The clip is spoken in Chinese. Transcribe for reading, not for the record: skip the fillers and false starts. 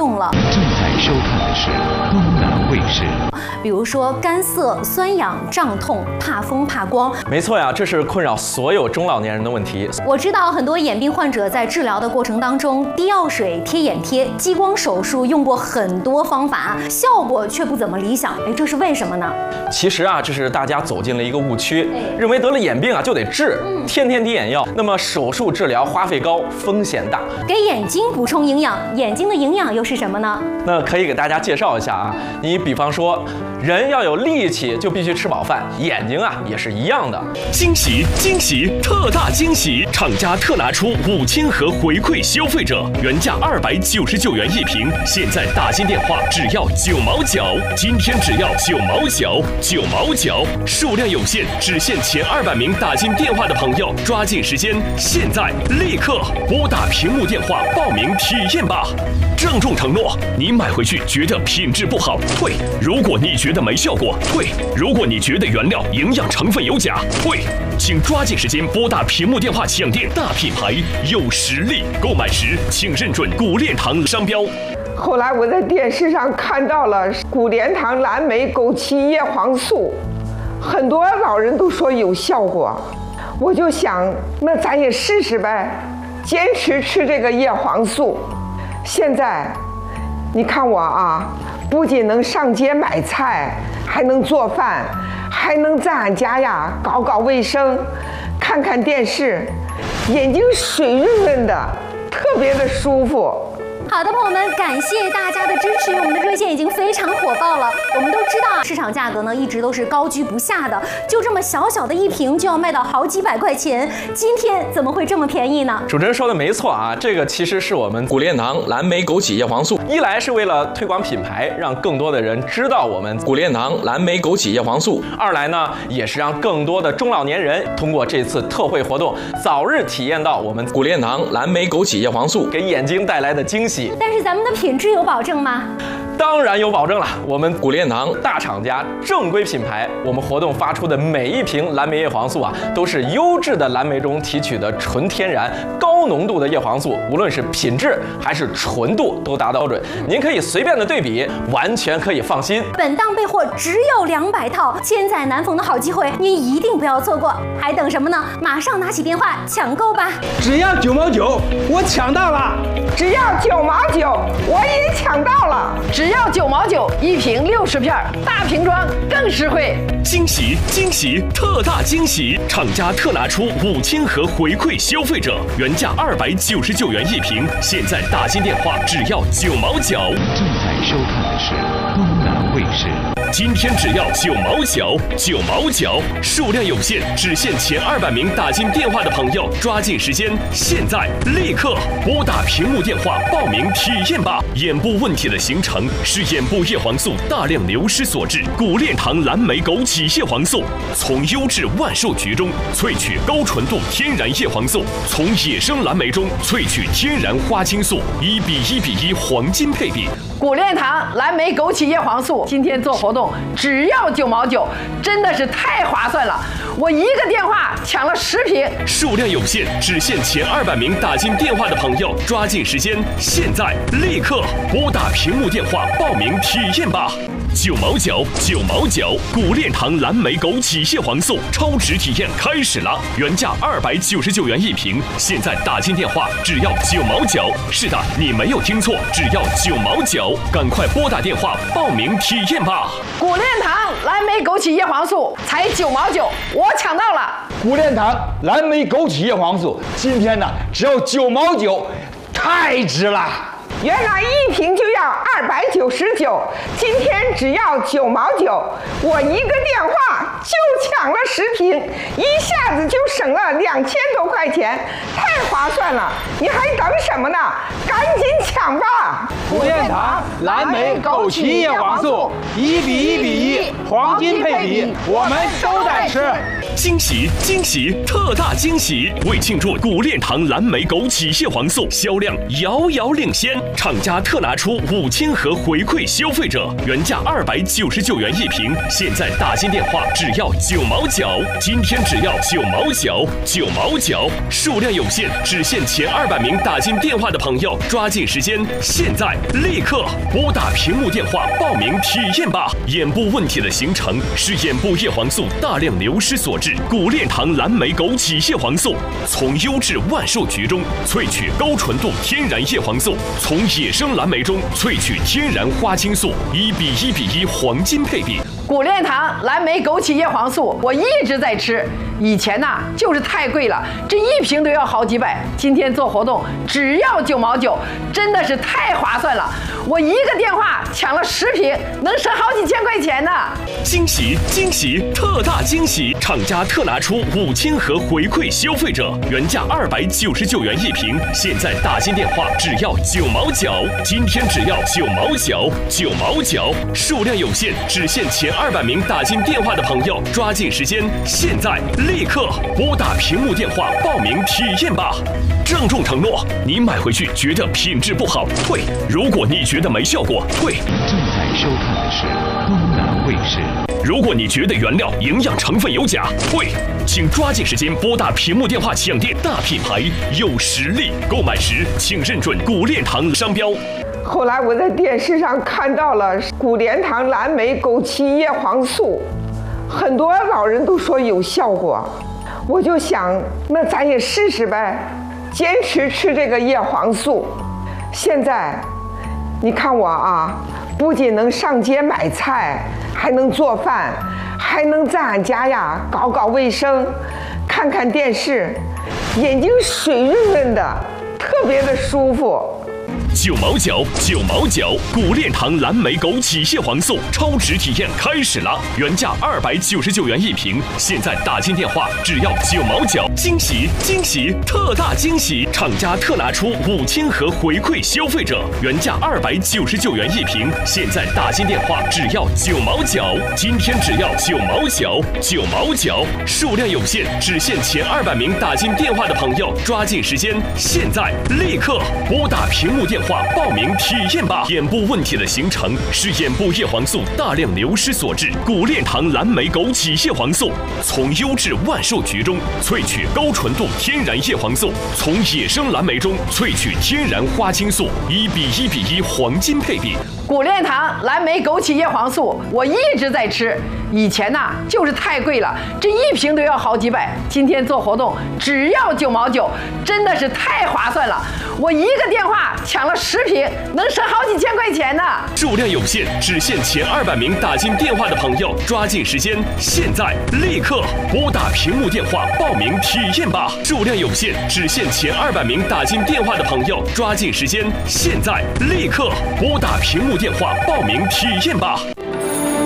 用了。 正在收看的是东南卫视。 比如说干涩、酸痒、胀痛、怕风、怕光。 没错呀，这是困扰所有中老年人的问题。 我知道很多眼病患者在治疗的过程当中，滴药水、贴眼贴、激光手术用过很多方法，效果却不怎么理想。这是为什么呢？ 其实啊，这是大家走进了一个误区，认为得了眼病啊就得治，天天滴眼药。那么手术治疗花费高，风险大。 给眼睛补充营养，眼睛的营养又是什么呢？ 那可以给大家介绍一下啊，你比方说，人要有力气就必须吃饱饭，眼睛啊也是一样的。 惊喜惊喜，特大惊喜！厂家特拿出5000盒回馈消费者，原价299元一瓶，现在打进电话只要9毛9，今天只要9毛9，9毛9，数量有限，只限前200名打进电话的朋友，抓紧时间，现在立刻拨打屏幕电话报名体验吧！郑重承诺，你买回去觉得品质不好，退；如果你觉得没效果，退；如果你觉得原料营养成分有假，退。请抓紧时间拨打屏幕电话抢店，大品牌有实力，购买时请认准古炼堂商标。 后来我在电视上看到了古炼堂蓝莓枸杞叶黄素，很多老人都说有效果，我就想，那咱也试试呗，坚持吃这个叶黄素。现在，你看我啊，不仅能上街买菜，还能做饭，还能在俺家呀搞搞卫生，看看电视，眼睛水润润的，特别的舒服。 好的，朋友们，感谢大家的支持，我们的热线已经非常火爆了。我们都知道，市场价格呢一直都是高居不下的，就这么小小的一瓶就要卖到好几百块钱，今天怎么会这么便宜呢？ 主持人说的没错啊，这个其实是我们古炼堂蓝莓枸杞叶黄素，一来是为了推广品牌，让更多的人知道我们古炼堂蓝莓枸杞叶黄素；二来呢，也是让更多的中老年人通过这次特惠活动，早日体验到我们古炼堂蓝莓枸杞叶黄素给眼睛带来的惊喜。 但是咱们的品质有保证吗？ 当然有保证了，我们古炼堂大厂家正规品牌，我们活动发出的每一瓶蓝莓叶黄素啊，都是优质的蓝莓中提取的纯天然高浓度的叶黄素，无论是品质还是纯度都达到标准，您可以随便的对比，完全可以放心。 本档备货只有200套，千载难逢的好机会，您一定不要错过，还等什么呢？马上拿起电话抢购吧！ 只要9毛9，我抢到了！ 只要9毛9，我也抢到了！ 只要9毛9，一瓶60片，大瓶装更实惠。 惊喜惊喜，特大惊喜！厂家特拿出5000盒回馈消费者，原价299元一瓶，现在打进电话只要9毛9。 正在收看的是东南卫视。 今天只要9毛9，9毛9，数量有限，只限前200名打进电话的朋友，抓紧时间，现在立刻拨打屏幕电话报名体验吧！眼部问题的形成是眼部叶黄素大量流失所致，古炼堂蓝莓枸杞叶黄素从优质万寿菊中萃取高纯度天然叶黄素，从野生蓝莓中萃取天然花青素，1比1比1黄金配比。 古炼堂蓝莓枸杞叶黄素今天做活动只要9毛9，真的是太划算了！我一个电话抢了10瓶， 数量有限，只限前200名打进电话的朋友，抓紧时间，现在立刻拨打屏幕电话报名体验吧！9毛9，9毛9，古炼堂蓝莓枸杞叶黄素超值体验开始了，原价299元一瓶，现在打进电话只要9毛9。是的，你没有听错，只要9毛9，赶快拨打电话报名体验吧！ 古炼堂蓝莓枸杞叶黄素才9毛9，我抢到了！ 古炼堂蓝莓枸杞叶黄素今天呢只要9毛9，太值了！ 原来一瓶就要299，今天只要9毛9，我一个电话就抢了10瓶，一下子就省了2000多块钱，太划算了！你还等什么呢？赶紧抢吧！ 古炼堂蓝莓枸杞叶黄素1比1比1黄金配比，我们都在吃。 惊喜惊喜特大惊喜！为庆祝古炼堂蓝莓枸杞叶黄素销量遥遥领先，厂家特拿出5000盒回馈消费者，原价299元一瓶，现在打进电话只要9毛9，今天只要9毛9，9毛9，数量有限，只限前200名打进电话的朋友，抓紧时间，现在立刻拨打屏幕电话报名体验吧！眼部问题的形成是眼部叶黄素大量流失所致，古炼堂蓝莓枸杞叶黄素从优质万寿菊中萃取高纯度天然叶黄素，从野生蓝莓中萃取天然花青素，1:1:1黄金配比。 古炼堂蓝莓枸杞叶黄素，我一直在吃。以前呐就是太贵了，这一瓶都要好几百。今天做活动只要9毛9，真的是太划算了。我一个电话抢了10瓶，能省好几千块钱呢。 惊喜惊喜特大惊喜！厂家特拿出5000盒回馈消费者，原价299元一瓶，现在打进电话只要9毛9，今天只要9毛9，9毛9，数量有限，只限前200名打进电话的朋友，抓紧时间，现在立刻拨打屏幕电话报名体验吧！郑重承诺，你买回去觉得品质不好退，如果你觉得没效果退。 正在收看的是东南卫视。 如果你觉得原料营养成分有假退，请抓紧时间拨打屏幕电话抢店，大品牌有实力，购买时请认准古炼堂商标。 后来我在电视上看到了古炼堂蓝莓枸杞叶黄素，很多老人都说有效果，我就想那咱也试试呗，坚持吃这个叶黄素。现在你看我啊，不仅能上街买菜，还能做饭，还能在俺家呀搞搞卫生，看看电视，眼睛水润润的，特别的舒服。 9毛9，9毛9，古炼堂蓝莓枸杞叶黄素超值体验开始了，原价299元一瓶，现在打进电话只要9毛9，惊喜惊喜特大惊喜！厂家特拿出5000盒回馈消费者，原价299元一瓶，现在打进电话只要9毛9，今天只要9毛9，9毛9，数量有限，只限前200名打进电话的朋友，抓紧时间，现在立刻拨打屏幕电话报名体验吧！眼部问题的形成是眼部叶黄素大量流失所致，古炼堂蓝莓枸杞叶黄素从优质万寿菊中萃取高纯度天然叶黄素，从野生蓝莓中萃取天然花青素，1:1:1黄金配比。 古炼堂蓝莓枸杞叶黄素，我一直在吃。以前呐就是太贵了，这一瓶都要好几百。今天做活动只要9毛9，真的是太划算了。我一个电话抢了10瓶，能省好几千块钱呢。 数量有限，只限前200名打进电话的朋友，抓紧时间，现在立刻拨打屏幕电话报名体验吧！数量有限，只限前200名打进电话的朋友，抓紧时间，现在立刻拨打屏幕电话报名体验吧！